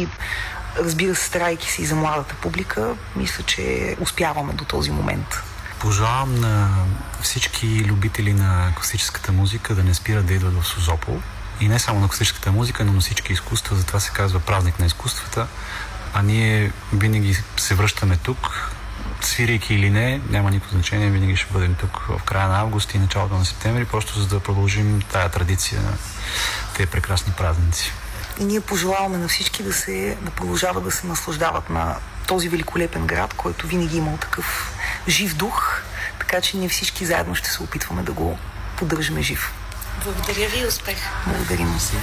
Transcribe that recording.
разбира се, старайки се и за младата публика, мисля, че успяваме до този момент. Пожелавам на всички любители на класическата музика да не спират да идват в Созопол. И не само на класическата музика, но на всички изкуства. Затова се казва празник на изкуствата. А ние винаги се връщаме тук, свирайки или не, няма никакво значение, винаги ще бъдем тук в края на август и началото на септември, просто за да продължим тая традиция на тези прекрасни празници. И ние пожелаваме на всички да продължават да се наслаждават на този великолепен град, който винаги имал такъв жив дух, така че ние всички заедно ще се опитваме да го поддържаме жив. Благодаря ви и успех! Благодарим.